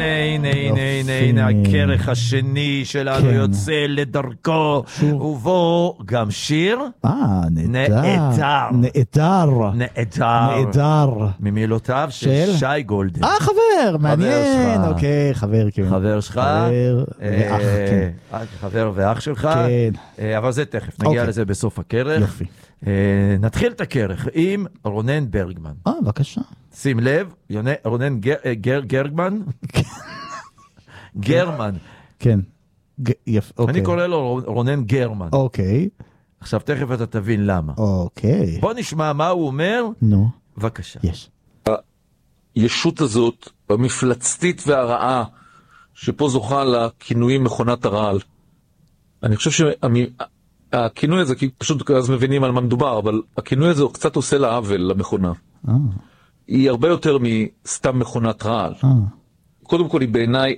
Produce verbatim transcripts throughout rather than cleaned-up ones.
הנה, הנה, הנה, הנה, הכרך השני שלנו יוצא לדרכו, ובו גם שיר נעדר. נעדר. נעדר. נעדר. ממילותיו של שי גולדן. אה, חבר, מעניין. אוקיי, חבר, כן. חבר שלך. חבר ואח, כן. חבר ואח שלך. כן. אבל זה תכף, נגיע לזה בסוף הכרך. יופי. נתחיל את הכרך עם רונן ברגמן. אה, בבקשה. שים לב, רונן גרגמן? גרמן. כן. אני קורא לו רונן גרמן. אוקיי. עכשיו תכף אתה תבין למה. אוקיי. בוא נשמע מה הוא אומר. נו. בבקשה. יש. הישות הזאת, המפלצתית והרעה, שפה זוכה לכינויים מכונת הרעל. אני חושב שהכינוי הזה, כי פשוט אז מבינים על מה מדובר, אבל הכינוי הזה הוא קצת עושה לה עוול למכונה. אה. היא הרבה יותר מסתם מכונת רעל. אה. קודם כל היא בעיניי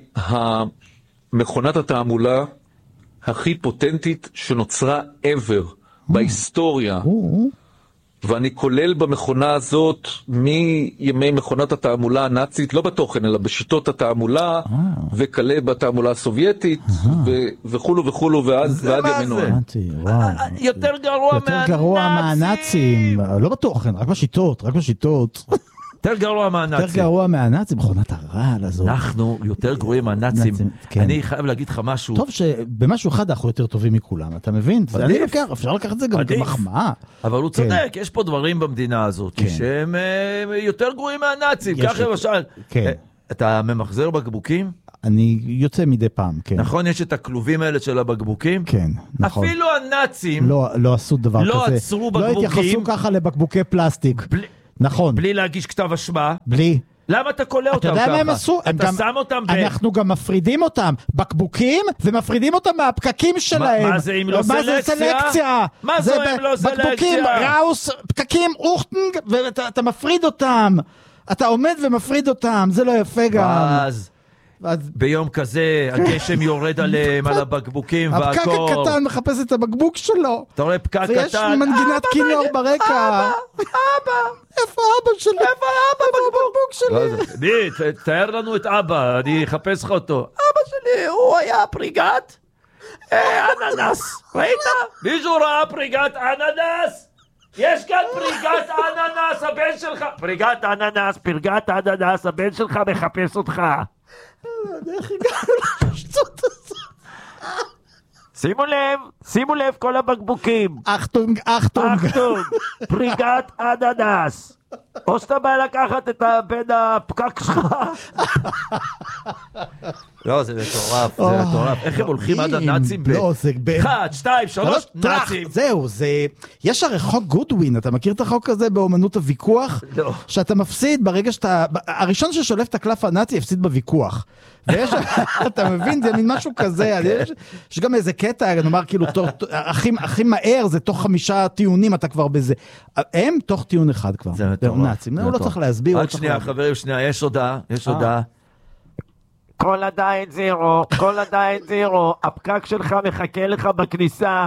מכונת התעמולה הכי פוטנטית שנוצרה ever בהיסטוריה. ואני כולל במכונה הזאת מימי מכונת התעמולה הנאצית, לא בתוכן אלא בשיטות התעמולה, וכלה בתעמולה הסובייטית וכולו וכולו ועד ימינו. יותר גרוע מהנאצים. לא בתוכן, רק בשיטות, רק בשיטות. יותר גרוע מהנאצים. יותר גרוע מהנאצים, מכונת הרעל הזאת. אנחנו יותר גרועים מהנאצים. אני חייב להגיד לך משהו. טוב שבמשהו אחד אנחנו יותר טובים מכולם, אתה מבין? אני לוקח, אפשר לקחת את זה גם כמחמאה. אבל הוא צודק, יש פה דברים במדינה הזאת שהם יותר גרועים מהנאצים. כך למשל, אתה ממחזר בקבוקים? אני יוצא מדי פעם, כן. נכון, יש את הכלובים האלה של הבקבוקים? כן, נכון. אפילו הנאצים לא עשו דבר כזה. לא עצרו בקבוקים. לא התייחסו ככה לבקבוקי פלסטיק. נכון. בלי להגיש כתב אשמה. בלי. למה אתה קולה אותם ככה? אתה יודע מה הם עשו? אתה שם אותם ב... אנחנו גם מפרידים אותם בקבוקים, ומפרידים אותם מהפקקים שלהם. מה זה אם לא סלקציה? מה זה סלקציה? מה זה אם לא סלקציה? בקבוקים, ראוס, פקקים, אוכטנג, ואתה מפריד אותם. אתה עומד ומפריד אותם, זה לא יפה גם. אז... ביום כזה הגשם יורד עליהם על הבקבוקים והכל. הפקק הקטן מחפש את הבקבוק שלו. אתה רואה פקק קטן. ויש מנגינת כינור ברקע. אבא, אבא. איפה אבא שלי? איפה אבא בקבוק שלי? די, תאר לנו את אבא, אני אחפש לך אותו. אבא שלי, הוא היה פריגת אננס. ראית? מישהו ראה פריגת אננס? יש כאן פריגת אננס, הבן שלך. פריגת אננס, פריגת אננס, הבן שלך מחפש אותך. איך הגענו לשטות הזאת? שימו לב, שימו לב כל הבקבוקים. אחטונג, אחטונג. אחטונג, פריגת אננס. או שאתה בא לקחת את הבן הפקק שלך. לא, זה מטורף, זה מטורף. איך הם הולכים עד הנאצים? אחד, שתיים, שלוש, נאצים. זהו, זה... יש הרי חוק גודווין, אתה מכיר את החוק הזה באומנות הוויכוח? לא. שאתה מפסיד ברגע שאתה... הראשון ששולף את הקלף הנאצי יפסיד בוויכוח. ויש... אתה מבין, זה מין משהו כזה. יש גם איזה קטע, נאמר כאילו, הכי מהר זה תוך חמישה טיעונים, אתה כבר בזה. הם תוך טיעון אחד כבר. זה מטורף. נאצים, הוא לא צריך להסביר. רק שנייה, חברים, שנייה, יש הודעה, יש הודעה. כל עדיין זירו, כל עדיין זירו, הפקק שלך מחכה לך בכניסה.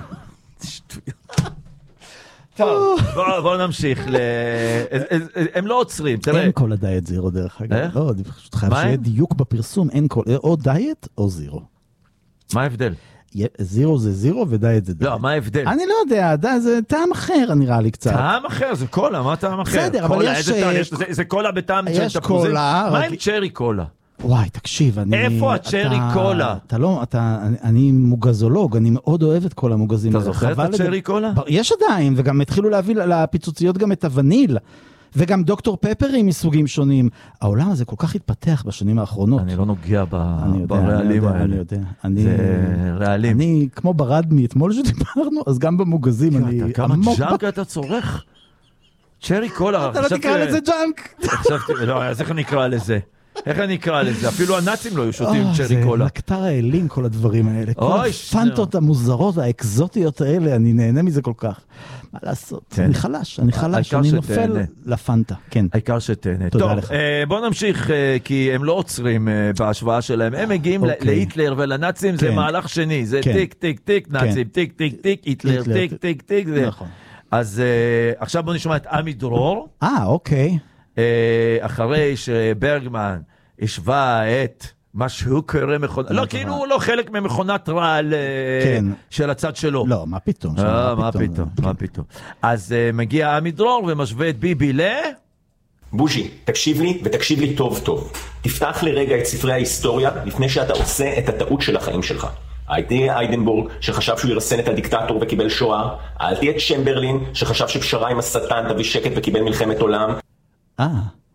טוב, בואו נמשיך. הם לא עוצרים, תראה. אין כל הדיאט זירו דרך אגב. לא, אני פשוט חייב שיהיה דיוק בפרסום, אין כל, או דיאט או זירו. מה ההבדל? זירו זה זירו ודיאט זה דיאט. לא, מה ההבדל? אני לא יודע, זה טעם אחר נראה לי קצת. טעם אחר, זה קולה, מה טעם אחר? בסדר, אבל יש... זה קולה בטעם של תפוזים. מה עם צ'רי קולה? וואי, תקשיב, אני... איפה הצ'רי קולה? אתה לא, אתה, אני מוגזולוג, אני מאוד אוהב את כל המוגזים. אתה זוכר את הצ'רי קולה? יש עדיין, וגם התחילו להביא לפיצוציות גם את הווניל, וגם דוקטור פפרים מסוגים שונים. העולם הזה כל כך התפתח בשנים האחרונות. אני לא נוגע ברעלים האלה. אני יודע, זה רעלים. אני, כמו ברדמי, אתמול שדיברנו, אז גם במוגזים אני... כמה ג'אנק אתה צורך? צ'רי קולה. אתה לא תקרא לזה ג'אנק. לא, אז איך נקרא לזה? איך אני אקרא לזה? אפילו הנאצים לא היו שותים צ'רי קולה. זה נקטר האלים כל הדברים האלה. כל הפנטות המוזרות והאקזוטיות האלה, אני נהנה מזה כל כך. מה לעשות? אני חלש, אני חלש, אני נופל לפנטה. העיקר שתהנה. טוב, בוא נמשיך, כי הם לא עוצרים בהשוואה שלהם. הם מגיעים להיטלר ולנאצים, זה מהלך שני. זה טיק, טיק, טיק, נאצים, טיק, טיק, טיק, היטלר, טיק, טיק, טיק. אז עכשיו בוא נשמע את עמי דרור. אה, אוקיי. אחרי שברגמן השווה את מה שהוא קורא מכונת... לא, כאילו הוא לא חלק ממכונת רעל של הצד שלו. לא, מה פתאום? מה פתאום, מה פתאום. אז מגיע עמי דרור ומשווה את ביבי ל... בוז'י, תקשיב לי ותקשיב לי טוב טוב. תפתח לרגע את ספרי ההיסטוריה לפני שאתה עושה את הטעות של החיים שלך. אל תהיה איידנבורג שחשב שהוא ירסן את הדיקטטור וקיבל שואה. אל תהיה צ'מברלין שחשב שפשרה עם השטן תביא שקט וקיבל מלחמת עולם. אה,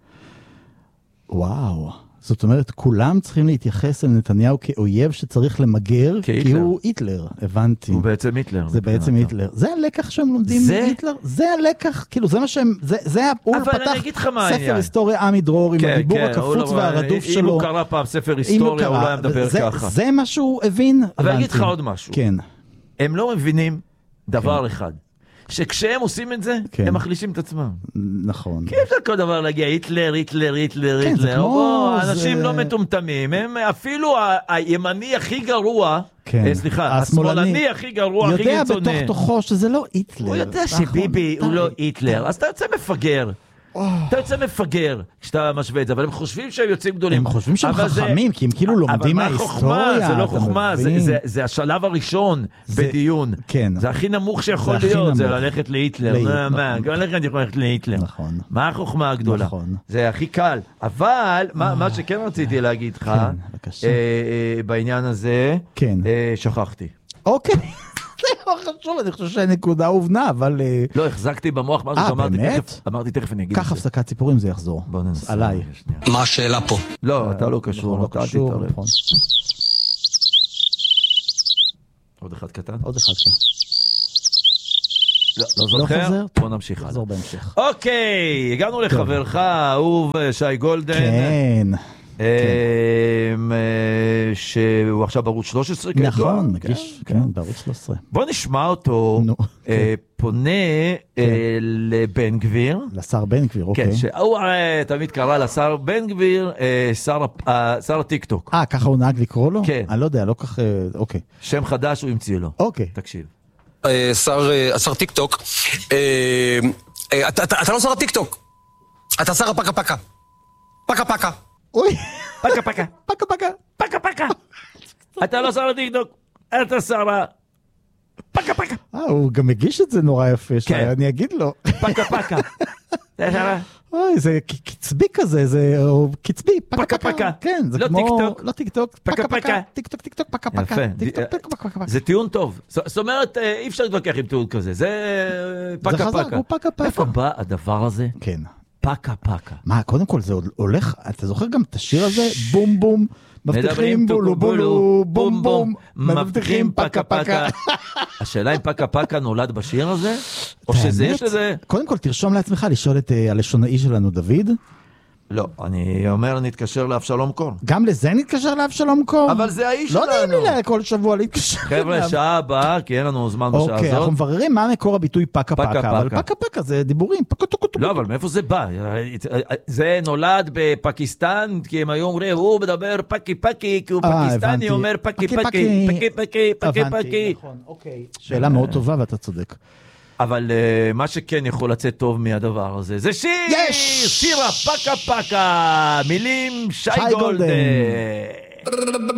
וואו. זאת אומרת, כולם צריכים להתייחס אל נתניהו כאויב שצריך למגר, כי הוא היטלר, הבנתי. הוא בעצם היטלר. זה בעצם היטלר. זה הלקח שהם לומדים מהיטלר? זה הלקח, כאילו זה מה שהם, זה, הוא פתח ספר היסטוריה עמי דרור עם הדיבור הקפוץ והרדוף שלו. אם הוא קרא פעם ספר היסטוריה, הוא לא היה מדבר ככה. זה מה שהוא הבין? אבל אני אגיד לך עוד משהו. כן. הם לא מבינים דבר אחד. שכשהם עושים את זה, כן. הם מחלישים את עצמם. נכון. כי אפשר כל דבר להגיע, היטלר, היטלר, היטלר, כן, היטלר. בוא, זה... אנשים לא מטומטמים. הם אפילו ה- הימני הכי גרוע, כן. סליחה, השמאלני הכי גרוע, הכי קיצוני. יודע בתוך תוכו שזה לא היטלר. הוא יודע נכון, שביבי נכון, הוא לא היטלר. אז אתה יוצא מפגר. אתה יוצא מפגר כשאתה משווה את זה, אבל הם חושבים שהם יוצאים גדולים. הם חושבים שהם חכמים, כי הם כאילו לומדים מההיסטוריה. זה לא חוכמה, זה השלב הראשון בדיון. זה הכי נמוך שיכול להיות, זה ללכת להיטלר. מה, גם ללכת יכול ללכת להיטלר. מה החוכמה הגדולה? זה הכי קל. אבל, מה שכן רציתי להגיד לך, בעניין הזה, שכחתי. אוקיי. זה לא חשוב, אני חושב שהנקודה הובנה, אבל... לא, החזקתי במוח משהו שאמרתי תכף, אמרתי תכף אני אגיד את זה. קח הפסקת ציפורים, זה יחזור. בוא ננסה. עליי. מה השאלה פה? לא, אתה לא קשור, אתה תתערב. עוד אחד קטן? עוד אחד, כן. לא, לא זוכר? בוא נמשיך. נחזור בהמשך. אוקיי, הגענו לחברך, אהוב שי גולדן. כן. שהוא עכשיו בערוץ שלוש עשרה. נכון, מגיש, כן, בערוץ שלוש עשרה. בוא נשמע אותו פונה לבן גביר. לשר בן גביר, אוקיי. כן, שהוא תמיד קרא לשר בן גביר, שר הטיקטוק. אה, ככה הוא נהג לקרוא לו? כן. אני לא יודע, לא כך, אוקיי. שם חדש הוא המציא לו. אוקיי. תקשיב. שר טיקטוק, אתה לא שר הטיקטוק, אתה שר הפקה פקה. פקה פקה. אוי, פקה פקה, פקה פקה, פקה פקה. אתה לא שר הטיקטוק, אתה שר ה... פקה פקה. אה, הוא גם מגיש את זה נורא יפה, אני אגיד לו. פקה פקה. אוי, זה קצבי כזה, זה קצבי, פקה פקה. כן, זה כמו... לא טיקטוק. לא טיקטוק, פקה פקה. טיקטוק, טיקטוק, פקה פקה. יפה. זה טיעון טוב. זאת אומרת, אי אפשר להתווכח עם טיעון כזה. זה פקה פקה. זה חזק, הוא פקה פקה. איפה בא הדבר הזה? כן. פקה פקה. מה, קודם כל זה הולך, אתה זוכר גם את השיר הזה? בום בום, מבטיחים בולו בולו, בום בום, מבטיחים פקה פקה. השאלה אם פקה פקה נולד בשיר הזה? או שזה יש לזה? קודם כל תרשום לעצמך לשאול את הלשונאי שלנו דוד. לא, אני אומר נתקשר לאבשלום קור. גם לזה נתקשר לאבשלום קור? אבל זה האיש שלנו. לא נעים לי לה כל שבוע להתקשר. חבר'ה, שעה הבאה, כי אין לנו זמן בשעה הזאת. אוקיי, אנחנו מבררים מה מקור הביטוי פקה פקה, אבל פקה פקה זה דיבורים. לא, אבל מאיפה זה בא? זה נולד בפקיסטן, כי הם היו אומרים, הוא מדבר פקי פקי, כי הוא פקיסטני, אומר פקי פקי, פקי פקי, פקי פקי. שאלה מאוד טובה ואתה צודק. אבל uh, מה שכן יכול לצאת טוב מהדבר הזה, זה שיר! יש! שיר הפקה פקה! מילים שי, שי גולדן! גולדן.